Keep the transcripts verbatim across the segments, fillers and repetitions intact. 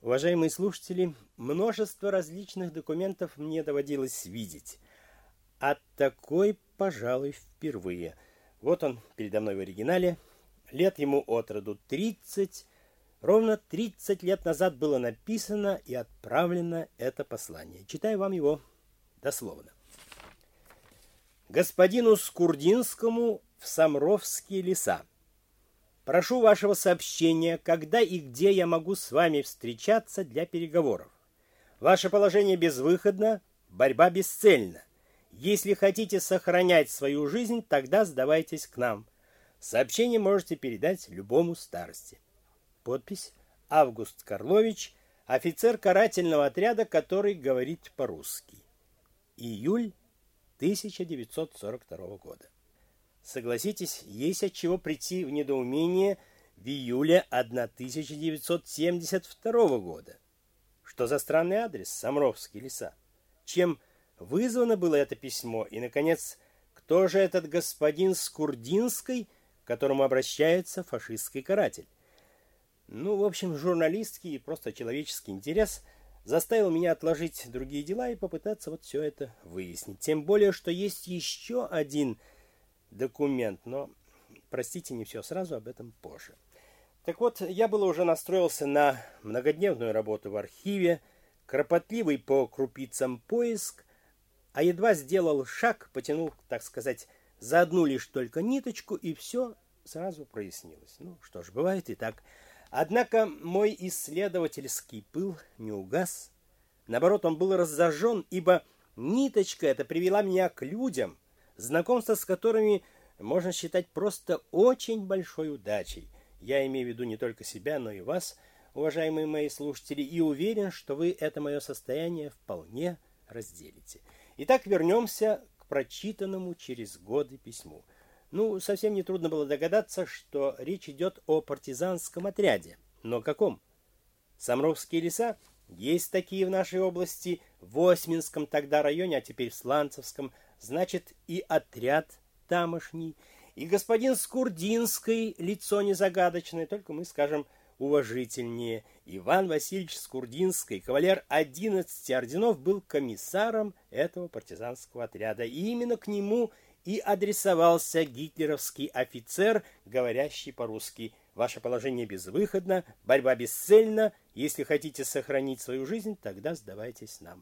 Уважаемые слушатели, множество различных документов мне доводилось видеть. А такой, пожалуй, впервые. Вот он передо мной в оригинале. Лет ему от роду тридцать. Ровно тридцать лет назад было написано и отправлено это послание. Читаю вам его дословно. Господину Скурдинскому в Самровские леса. Прошу вашего сообщения, когда и где я могу с вами встречаться для переговоров. Ваше положение безвыходно, борьба бесцельна. Если хотите сохранять свою жизнь, тогда сдавайтесь к нам. Сообщение можете передать любому старости. Подпись Август Карлович, офицер карательного отряда, который говорит по-русски. Июль тысяча девятьсот сорок второго года. Согласитесь, есть от чего прийти в недоумение в июле тысяча девятьсот семьдесят второго года. Что за странный адрес? Самровские леса. Чем вызвано было это письмо? И, наконец, кто же этот господин Скурдинский, к которому обращается фашистский каратель? Ну, в общем, журналистский и просто человеческий интерес заставил меня отложить другие дела и попытаться вот все это выяснить. Тем более, что есть еще один документ, но, простите, не все сразу, об этом позже. Так вот, я было уже настроился на многодневную работу в архиве, кропотливый по крупицам поиск, а едва сделал шаг, потянул, так сказать, за одну лишь только ниточку, и все сразу прояснилось. Ну, что ж, бывает и так. Однако мой исследовательский пыл не угас. Наоборот, он был разожжен, ибо ниточка эта привела меня к людям, знакомство с которыми можно считать просто очень большой удачей. Я имею в виду не только себя, но и вас, уважаемые мои слушатели, и уверен, что вы это мое состояние вполне разделите. Итак, вернемся к прочитанному через годы письму. Ну, совсем нетрудно было догадаться, что речь идет о партизанском отряде. Но каком? Самровские леса? Есть такие в нашей области, в Осьминском тогда районе, а теперь в Сланцевском. Значит, и отряд тамошний, и господин Скурдинский, лицо незагадочное, только мы скажем уважительнее. Иван Васильевич Скурдинский, кавалер одиннадцати орденов, был комиссаром этого партизанского отряда. И именно к нему и адресовался гитлеровский офицер, говорящий по-русски. Ваше положение безвыходно, борьба бесцельна. Если хотите сохранить свою жизнь, тогда сдавайтесь нам.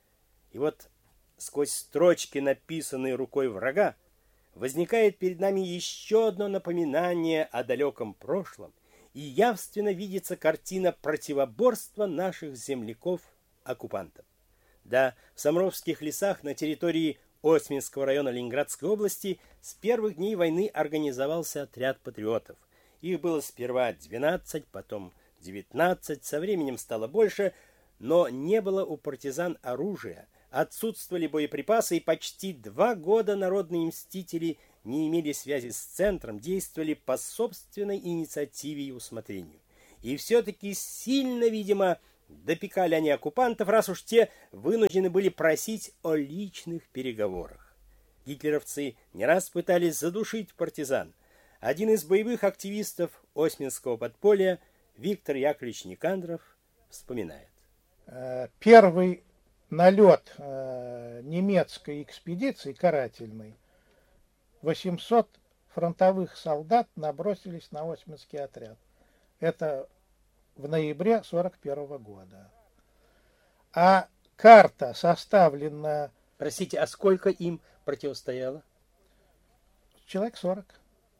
И вот сквозь строчки, написанные рукой врага, возникает перед нами еще одно напоминание о далеком прошлом, и явственно видится картина противоборства наших земляков-оккупантов. Да, в Самровских лесах на территории Осьминского района Ленинградской области с первых дней войны организовался отряд патриотов. Их было сперва двенадцать, потом девятнадцать, со временем стало больше, но не было у партизан оружия, отсутствовали боеприпасы, и почти два года народные мстители не имели связи с центром, действовали по собственной инициативе и усмотрению. И все-таки сильно, видимо, допекали они оккупантов, раз уж те вынуждены были просить о личных переговорах. Гитлеровцы не раз пытались задушить партизан. Один из боевых активистов Осьминского подполья, Виктор Яковлевич Никандров, вспоминает. Первый налет э, немецкой экспедиции карательной, восемьсот фронтовых солдат набросились на Осьминский отряд. Это в ноябре сорок первого года. А карта составлена... Простите, а сколько им противостояло? Человек сорок.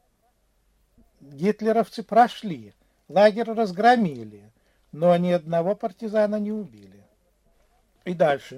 Гитлеровцы прошли, лагерь разгромили, но ни одного партизана не убили. И дальше.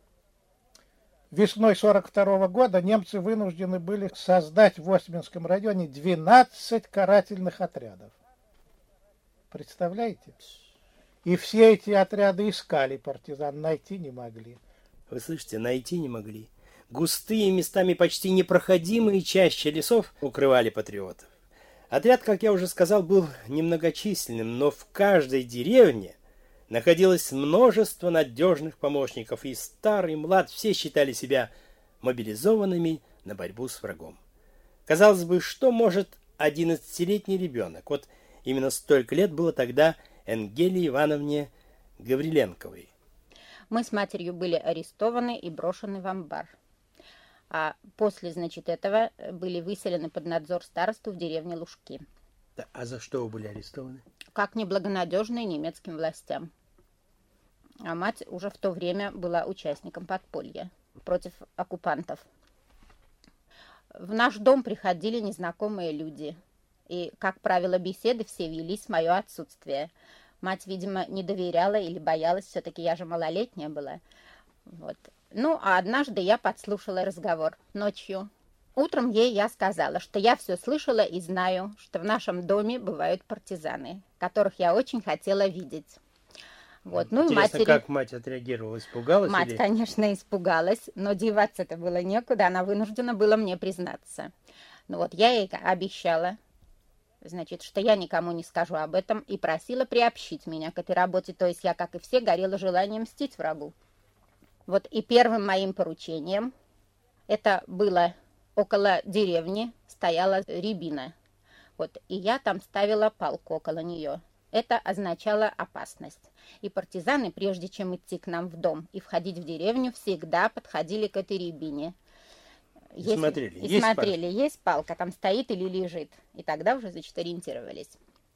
Весной сорок второго года немцы вынуждены были создать в Осьминском районе двенадцать карательных отрядов. Представляете? И все эти отряды искали партизан, найти не могли. Вы слышите, найти не могли. Густые, местами почти непроходимые чащи лесов укрывали патриотов. Отряд, как я уже сказал, был немногочисленным, но в каждой деревне находилось множество надежных помощников, и стар, и млад все считали себя мобилизованными на борьбу с врагом. Казалось бы, что может одиннадцатилетний ребенок? Вот именно столько лет было тогда Энгелии Ивановне Гавриленковой. Мы с матерью были арестованы и брошены в амбар. А после, значит, этого были выселены под надзор старосту в деревне Лужки. Да, а за что вы были арестованы? Как неблагонадежные немецким властям. А мать уже в то время была участником подполья против оккупантов. В наш дом приходили незнакомые люди. И, как правило, беседы все велись в мое отсутствие. Мать, видимо, не доверяла или боялась, все-таки я же малолетняя была. Вот. Ну, а однажды я подслушала разговор ночью. Утром ей я сказала, что я все слышала и знаю, что в нашем доме бывают партизаны, которых я очень хотела видеть. Вот. Ну, интересно, и матери... как мать отреагировала? Испугалась? Мать, или... конечно, испугалась, но деваться-то было некуда, она вынуждена была мне признаться. Ну вот, я ей обещала, значит, что я никому не скажу об этом, и просила приобщить меня к этой работе, то есть я, как и все, горела желанием мстить врагу. Вот, и первым моим поручением, это было около деревни, стояла рябина, вот, и я там ставила палку около нее. Это означало опасность. И партизаны, прежде чем идти к нам в дом и входить в деревню, всегда подходили к этой рябине. И Если... смотрели, и есть смотрели, палка? есть палка, там стоит или лежит. И тогда уже, значит, ориентировались.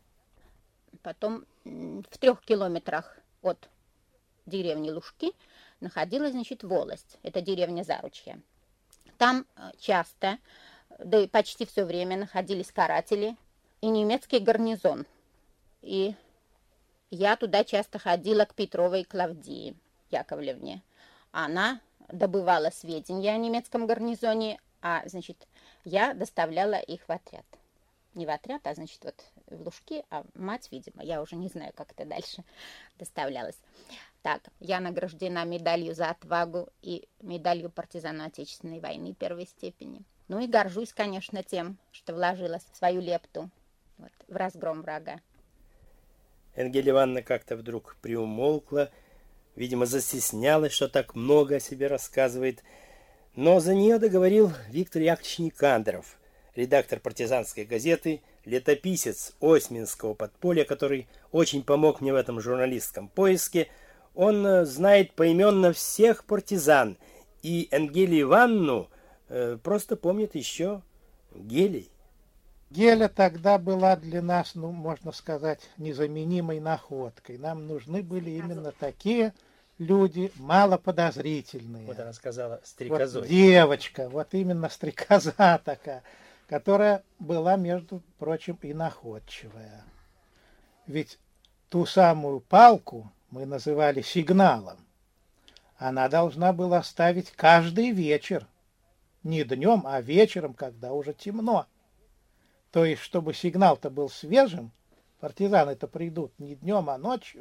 Потом в трех километрах от деревни Лужки находилась, значит, Волость. Это деревня Заручья. Там часто, да и почти все время находились каратели и немецкий гарнизон. И я туда часто ходила к Петровой Клавдии Яковлевне. Она добывала сведения о немецком гарнизоне, а, значит, я доставляла их в отряд. Не в отряд, а, значит, вот в Лужки, а мать, видимо, я уже не знаю, как это дальше доставлялось. Так, я награждена медалью за отвагу и медалью партизана Отечественной войны первой степени. Ну и горжусь, конечно, тем, что вложила свою лепту вот, в разгром врага. Энгелия Ивановна как-то вдруг приумолкла, видимо, застеснялась, что так много о себе рассказывает. Но за нее договорил Виктор Яковлевич Никандров, редактор партизанской газеты, летописец Осьминского подполья, который очень помог мне в этом журналистском поиске. Он знает поименно всех партизан, и Энгелию Ивановну э, просто помнит еще Гелей. Геля тогда была для нас, ну, можно сказать, незаменимой находкой. Нам нужны были именно такие люди, малоподозрительные. Вот она сказала стрекозой. Вот девочка, вот именно стрекоза такая, которая была, между прочим, и находчивая. Ведь ту самую палку мы называли сигналом. Она должна была ставить каждый вечер. Не днем, а вечером, когда уже темно. То есть, чтобы сигнал-то был свежим, партизаны-то придут не днем, а ночью.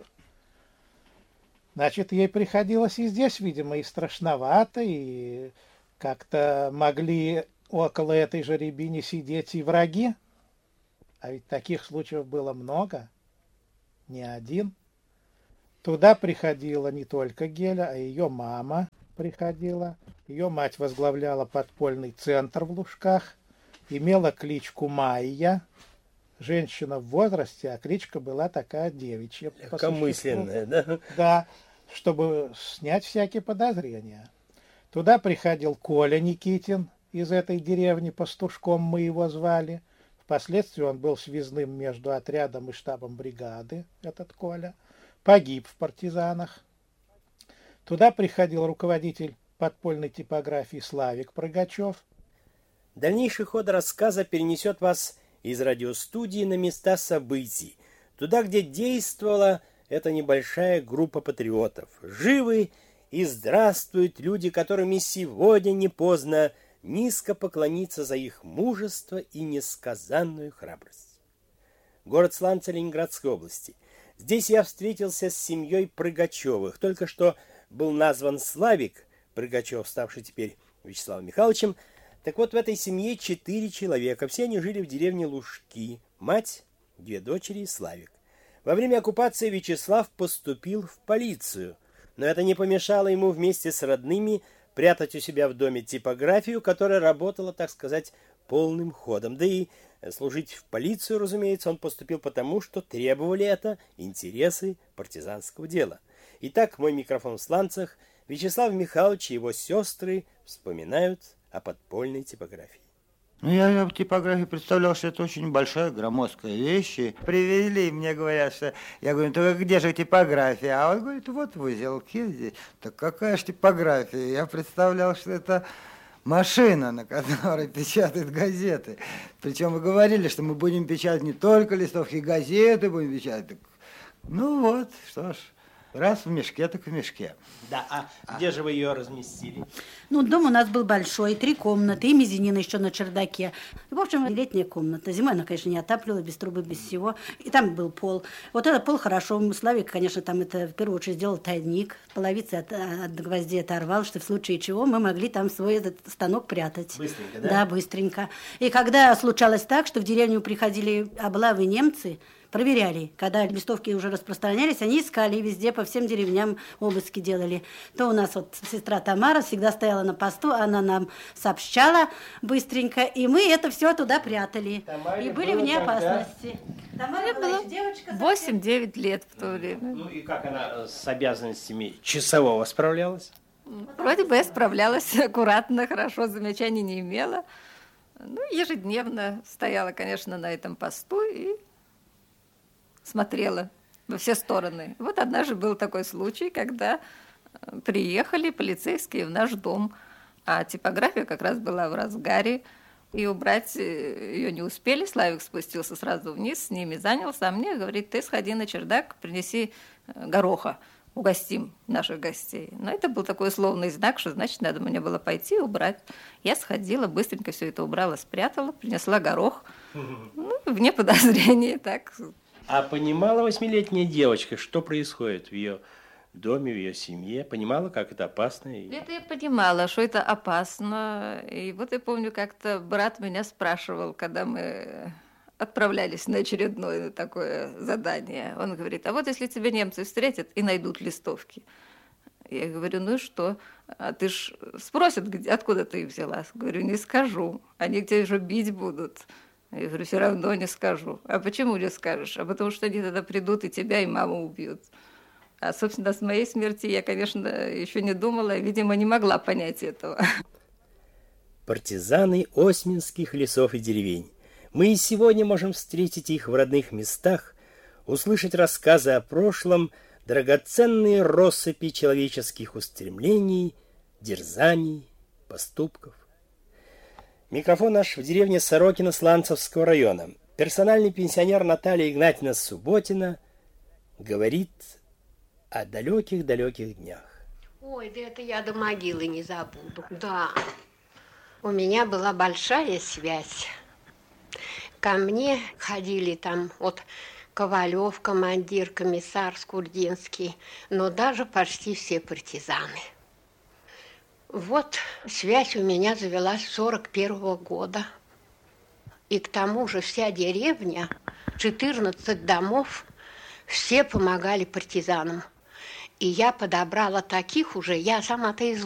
Значит, ей приходилось и здесь, видимо, и страшновато, и как-то могли около этой же рябины сидеть и враги. А ведь таких случаев было много, не один. Туда приходила не только Геля, а ее мама приходила. Ее мать возглавляла подпольный центр в Лужках, имела кличку Майя. Женщина в возрасте, а кличка была такая девичья. Легкомысленная, да? Да, чтобы снять всякие подозрения. Туда приходил Коля Никитин из этой деревни, пастушком мы его звали. Впоследствии он был связным между отрядом и штабом бригады, этот Коля. Погиб в партизанах. Туда приходил руководитель подпольной типографии Славик Прыгачев. Дальнейший ход рассказа перенесет вас из радиостудии на места событий, туда, где действовала эта небольшая группа патриотов. Живы и здравствуют люди, которыми сегодня не поздно низко поклониться за их мужество и несказанную храбрость. Город Сланцы Ленинградской области. Здесь я встретился с семьей Прыгачевых. Только что был назван Славик Прыгачев, ставший теперь Вячеславом Михайловичем. Так вот, в этой семье четыре человека. Все они жили в деревне Лужки. Мать, две дочери и Славик. Во время оккупации Вячеслав поступил в полицию. Но это не помешало ему вместе с родными прятать у себя в доме типографию, которая работала, так сказать, полным ходом. Да и служить в полицию, разумеется, он поступил потому, что требовали это интересы партизанского дела. Итак, мой микрофон в сланцах. Вячеслав Михайлович и его сестры вспоминают о подпольной типографии. Ну, я в типографии представлял, что это очень большая, громоздкая вещь. И привезли, мне говорят, что... Я говорю, ну, где же типография? А он говорит, вот в узелке здесь. Так какая же типография? Я представлял, что это машина, на которой печатают газеты. Причем вы говорили, что мы будем печатать не только листовки, газеты будем печатать. Ну вот, что ж. Раз в мешке, так в мешке. Да, а, а где же вы ее разместили? Ну, дом у нас был большой, три комнаты, и мезонин еще на чердаке. В общем, летняя комната. Зимой она, конечно, не отапливалась, без трубы, без всего. И там был пол. Вот этот пол хорошо. Славик, конечно, там это в первую очередь сделал тайник. Половицы от, от гвоздей оторвал, что в случае чего мы могли там свой этот станок прятать. Быстренько, да? Да, быстренько. И когда случалось так, что в деревню приходили облавы немцы, проверяли. Когда листовки уже распространялись, они искали везде, по всем деревням обыски делали. То у нас вот сестра Тамара всегда стояла на посту, она нам сообщала быстренько, и мы это все туда прятали. Тамаре и были вне когда? опасности. Тамаре было восемь-девять лет в то время. Ну и как она с обязанностями часового справлялась? Вроде бы я справлялась аккуратно, хорошо, замечаний не имела. Ну, ежедневно стояла, конечно, на этом посту и смотрела во все стороны. Вот однажды был такой случай, когда приехали полицейские в наш дом, а типография как раз была в разгаре, и убрать ее не успели. Славик спустился сразу вниз, с ними занялся, а мне говорит, ты сходи на чердак, принеси гороха, угостим наших гостей. Но это был такой условный знак, что, значит, надо мне было пойти и убрать. Я сходила, быстренько все это убрала, спрятала, принесла горох, ну, вне подозрений, так. А понимала восьмилетняя девочка, что происходит в ее доме, в ее семье? Понимала, как это опасно? Это я понимала, что это опасно. И вот я помню, как-то брат меня спрашивал, когда мы отправлялись на очередное такое задание. Он говорит, а вот если тебя немцы встретят и найдут листовки? Я говорю, ну и что? А ты ж спросят, где, откуда ты их взяла? Говорю, не скажу. Они тебя же бить будут. Я говорю, все равно не скажу. А почему не скажешь? А потому что они тогда придут и тебя, и маму убьют. А, собственно, с моей смерти я, конечно, еще не думала, видимо, не могла понять этого. Партизаны осминских лесов и деревень. Мы и сегодня можем встретить их в родных местах, услышать рассказы о прошлом, драгоценные россыпи человеческих устремлений, дерзаний, поступков. Микрофон наш в деревне Сорокино Сланцевского района. Персональный пенсионер Наталья Игнатьевна Субботина говорит о далеких-далеких днях. Ой, да это я до могилы не забуду. Да, у меня была большая связь. Ко мне ходили там вот Ковалев, командир, комиссар Скурдинский, но даже почти все партизаны. Вот связь у меня завелась с сорок первого года. И к тому же вся деревня, четырнадцать домов, все помогали партизанам. И я подобрала таких уже, я сама-то из